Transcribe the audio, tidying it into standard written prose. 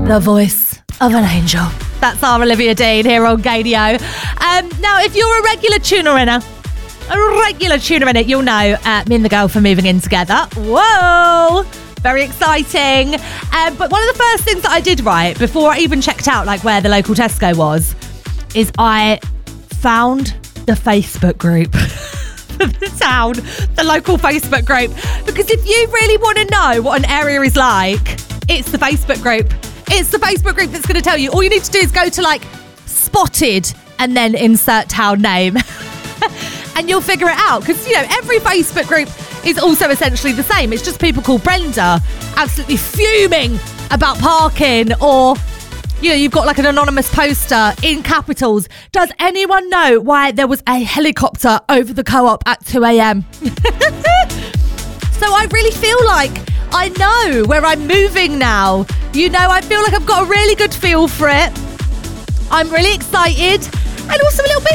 The voice of an angel. That's our Olivia Dean here on Gadio. Now, if you're a regular tuner in it, you'll know me and the girl for moving in together. Whoa! Very exciting. But one of the first things that I did right before I even checked out like where the local Tesco was is I found the Facebook group for the town, the local Facebook group. Because if you really want to know what an area is like, it's the Facebook group. It's the Facebook group that's going to tell you. All you need to do is go to like Spotted and then insert town name. And you'll figure it out. Because, you know, every Facebook group is also essentially the same. It's just people called Brenda absolutely fuming about parking, or, you know, you've got like an anonymous poster in capitals. Does anyone know why there was a helicopter over the co-op at 2 a.m? So I really feel like I know where I'm moving now. You know, I feel like I've got a really good feel for it. I'm really excited and also a little bit